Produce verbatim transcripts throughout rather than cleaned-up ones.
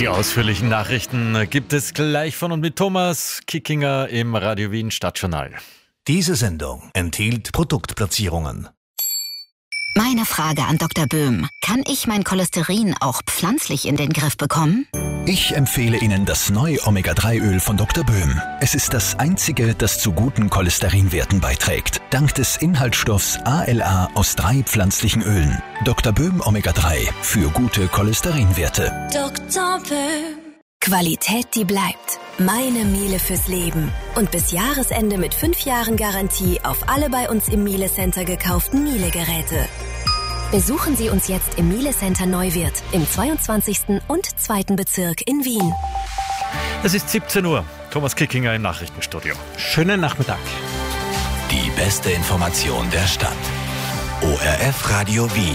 Die ausführlichen Nachrichten gibt es gleich von und mit Thomas Kickinger im Radio Wien Stadtjournal. Diese Sendung enthielt Produktplatzierungen. Meine Frage an Doktor Böhm. Kann ich mein Cholesterin auch pflanzlich in den Griff bekommen? Ich empfehle Ihnen das neue Omega drei Öl von Doktor Böhm. Es ist das einzige, das zu guten Cholesterinwerten beiträgt. Dank des Inhaltsstoffs A L A aus drei pflanzlichen Ölen. Doktor Böhm Omega drei für gute Cholesterinwerte. Doktor Böhm. Qualität, die bleibt. Meine Miele fürs Leben. Und bis Jahresende mit fünf Jahren Garantie auf alle bei uns im Miele Center gekauften Miele-Geräte. Besuchen Sie uns jetzt im Miele Center Neuwirth im zweiundzwanzigsten und zweiten Bezirk in Wien. Es ist siebzehn Uhr. Thomas Kickinger im Nachrichtenstudio. Schönen Nachmittag. Die beste Information der Stadt. O R F Radio Wien.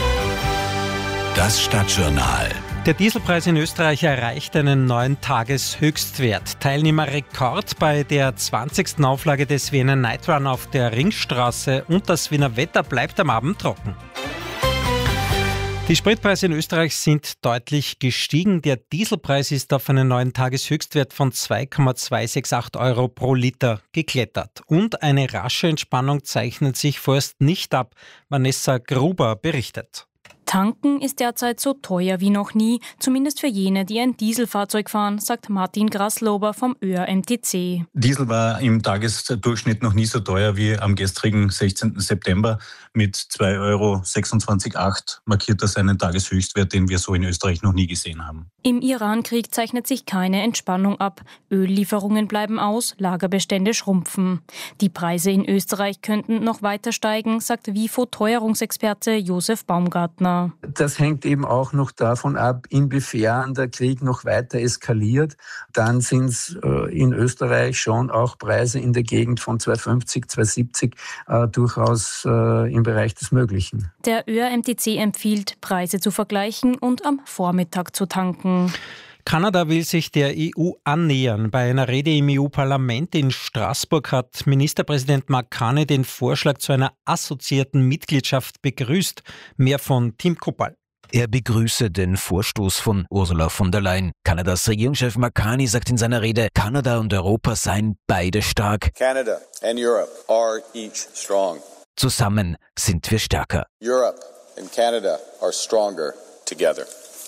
Das Stadtjournal. Der Dieselpreis in Österreich erreicht einen neuen Tageshöchstwert. Teilnehmerrekord bei der zwanzigsten Auflage des Wiener Night Run auf der Ringstraße und das Wiener Wetter bleibt am Abend trocken. Die Spritpreise in Österreich sind deutlich gestiegen. Der Dieselpreis ist auf einen neuen Tageshöchstwert von zwei Komma zweihundertachtundsechzig Euro pro Liter geklettert. Und eine rasche Entspannung zeichnet sich vorerst nicht ab. Vanessa Gruber berichtet. Tanken ist derzeit so teuer wie noch nie, zumindest für jene, die ein Dieselfahrzeug fahren, sagt Martin Graslober vom Ö R M T C. Diesel war im Tagesdurchschnitt noch nie so teuer wie am gestrigen sechzehnten September. Mit zwei Euro sechsundzwanzig Komma acht markiert das einen Tageshöchstwert, den wir so in Österreich noch nie gesehen haben. Im Irankrieg zeichnet sich keine Entspannung ab. Öllieferungen bleiben aus, Lagerbestände schrumpfen. Die Preise in Österreich könnten noch weiter steigen, sagt W I F O-Teuerungsexperte Josef Baumgartner. Das hängt eben auch noch davon ab, inwiefern der Krieg noch weiter eskaliert. Dann sind es äh, in Österreich schon auch Preise in der Gegend von zwei fünfzig, zwei siebzig äh, durchaus äh, im Bereich des Möglichen. Der Ö R M T C empfiehlt, Preise zu vergleichen und am Vormittag zu tanken. Kanada will sich der E U annähern. Bei einer Rede im E U-Parlament in Straßburg hat Ministerpräsident Mark Carney den Vorschlag zu einer assoziierten Mitgliedschaft begrüßt. Mehr von Tim Kuppal. Er begrüße den Vorstoß von Ursula von der Leyen. Kanadas Regierungschef Mark Carney sagt in seiner Rede, Kanada und Europa seien beide stark. Canada and Europe are each strong. Zusammen sind wir stärker. Europe and Canada are stronger together.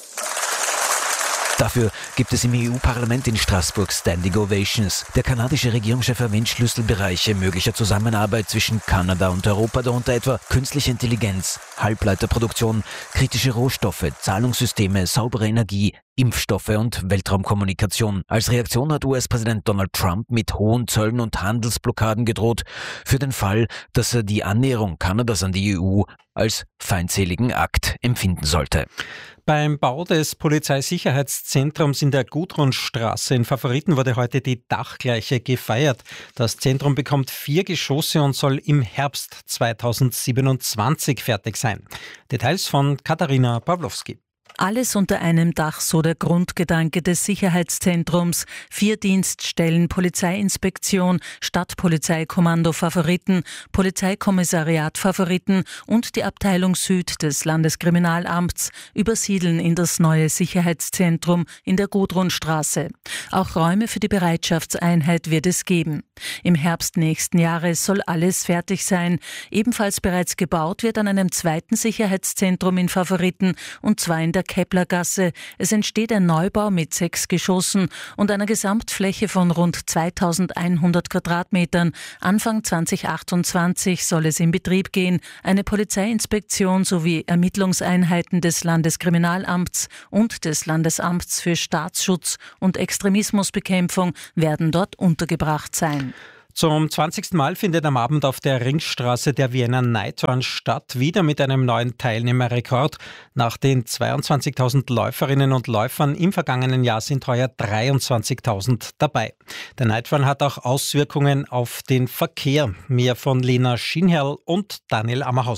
Dafür gibt es im E U-Parlament in Straßburg Standing Ovations. Der kanadische Regierungschef erwähnt Schlüsselbereiche möglicher Zusammenarbeit zwischen Kanada und Europa, darunter etwa künstliche Intelligenz, Halbleiterproduktion, kritische Rohstoffe, Zahlungssysteme, saubere Energie, Impfstoffe und Weltraumkommunikation. Als Reaktion hat U S-Präsident Donald Trump mit hohen Zöllen und Handelsblockaden gedroht, für den Fall, dass er die Annäherung Kanadas an die E U als feindseligen Akt empfinden sollte. Beim Bau des Polizeisicherheitszentrums in der Gudrunstraße in Favoriten wurde heute die Dachgleiche gefeiert. Das Zentrum bekommt vier Geschosse und soll im Herbst zweitausendsiebenundzwanzig fertig sein. Details von Katharina Pawlowski. Alles unter einem Dach, so der Grundgedanke des Sicherheitszentrums. Vier Dienststellen, Polizeiinspektion, Stadtpolizeikommando Favoriten, Polizeikommissariat Favoriten und die Abteilung Süd des Landeskriminalamts übersiedeln in das neue Sicherheitszentrum in der Gudrunstraße. Auch Räume für die Bereitschaftseinheit wird es geben. Im Herbst nächsten Jahres soll alles fertig sein. Ebenfalls bereits gebaut wird an einem zweiten Sicherheitszentrum in Favoriten und zwei in der Keplergasse. Es entsteht ein Neubau mit sechs Geschossen und einer Gesamtfläche von rund zweitausendeinhundert Quadratmetern. Anfang zweitausendachtundzwanzig soll es in Betrieb gehen. Eine Polizeiinspektion sowie Ermittlungseinheiten des Landeskriminalamts und des Landesamts für Staatsschutz und Extremismusbekämpfung werden dort untergebracht sein. Zum zwanzigsten Mal findet am Abend auf der Ringstraße der Vienna Night Run statt, wieder mit einem neuen Teilnehmerrekord. Nach den zweiundzwanzigtausend Läuferinnen und Läufern im vergangenen Jahr sind heuer dreiundzwanzigtausend dabei. Der Night Run hat auch Auswirkungen auf den Verkehr. Mehr von Lena Schienherl und Daniel Ammerhauser.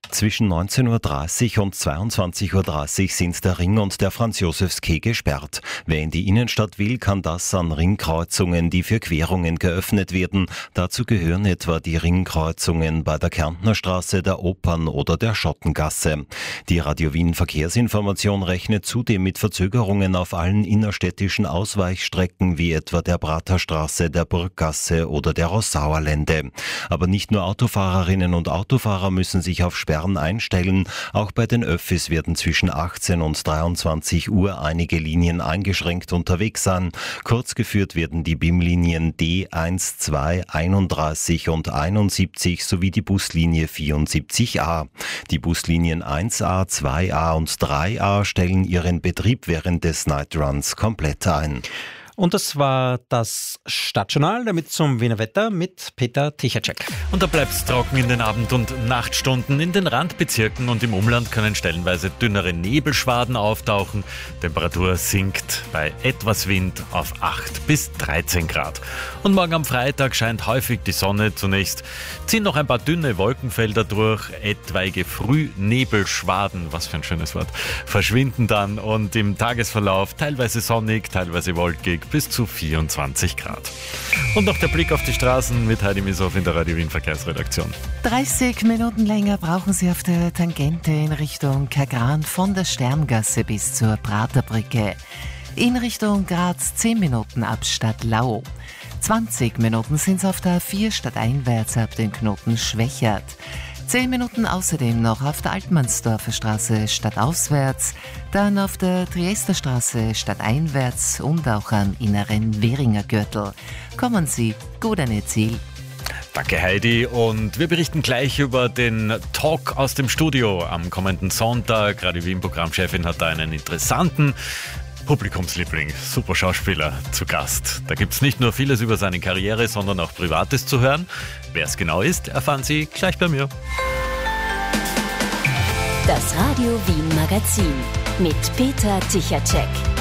Zwischen neunzehn Uhr dreißig und zweiundzwanzig Uhr dreißig sind der Ring und der Franz-Josefs-Quai gesperrt. Wer in die Innenstadt will, kann das an Ringkreuzungen, die für Querungen geöffnet werden. Dazu gehören etwa die Ringkreuzungen bei der Kärntner Straße, der Opern- oder der Schottengasse. Die Radio Wien Verkehrsinformation rechnet zudem mit Verzögerungen auf allen innerstädtischen Ausweichstrecken wie etwa der Praterstraße, der Burggasse oder der Rossauerlände. Aber nicht nur Autofahrerinnen und Autofahrer müssen sich auf Sperren einstellen. Auch bei den Öffis werden zwischen achtzehn und dreiundzwanzig Uhr einige Linien eingeschränkt unterwegs sein. Kurz geführt werden die B I M-Linien D eins, zwei, einunddreißig und einundsiebzig sowie die Buslinie vierundsiebzig a. Die Buslinien eins a, zwei a und drei a stellen ihren Betrieb während des Nightruns komplett ein. Und das war das Stadtjournal, damit zum Wiener Wetter mit Peter Tichacek. Und da bleibt es trocken in den Abend- und Nachtstunden. In den Randbezirken und im Umland können stellenweise dünnere Nebelschwaden auftauchen. Temperatur sinkt bei etwas Wind auf acht bis dreizehn Grad. Und morgen am Freitag scheint häufig die Sonne zunächst. Ziehen noch ein paar dünne Wolkenfelder durch. Etwaige Frühnebelschwaden, was für ein schönes Wort, verschwinden dann. Und im Tagesverlauf teilweise sonnig, teilweise wolkig, bis zu vierundzwanzig Grad. Und noch der Blick auf die Straßen mit Heidi Misow in der Radio Wien Verkehrsredaktion. dreißig Minuten länger brauchen Sie auf der Tangente in Richtung Kagran von der Sterngasse bis zur Praterbrücke. In Richtung Graz zehn Minuten ab Stadtlau. zwanzig Minuten sind es auf der A vier stadteinwärts ab den Knoten Schwächert. Zehn Minuten außerdem noch auf der Altmannsdorfer Straße stadtauswärts, dann auf der Triester Straße stadteinwärts und auch am inneren Währinger Gürtel. Kommen Sie gut an Ihr Ziel. Danke Heidi, und wir berichten gleich über den Talk aus dem Studio am kommenden Sonntag. Radio Wien Programmchefin hat da einen interessanten Publikumsliebling, super Schauspieler, zu Gast. Da gibt es nicht nur vieles über seine Karriere, sondern auch Privates zu hören. Wer es genau ist, erfahren Sie gleich bei mir. Das Radio Wien Magazin mit Peter Tichacek.